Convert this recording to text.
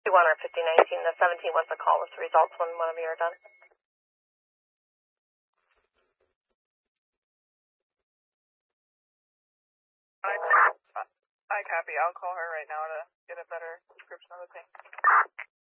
or 5019. The 17 wants to call us the results when one of you are done. I copy. I'll call her right now to get a better description of the thing.